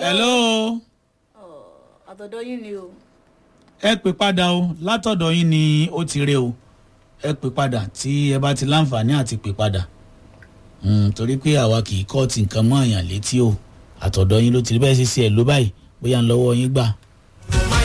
hello. àtọ̀dọ̀ yín ni o. ẹ pè padà o látọ̀dọ̀ yín ni ó ti rẹ o ẹ pè padà tí ẹ bá ti láǹfààní àti pè padà torí pé àwa kì í kọ́ ti nǹkan mọ́ àyàn létí o àtọ̀dọ̀ yín ló ti rí bẹ́ẹ̀ ṣe ẹ̀ ló báyìí bóyá ń lọ́wọ́ yín gbà.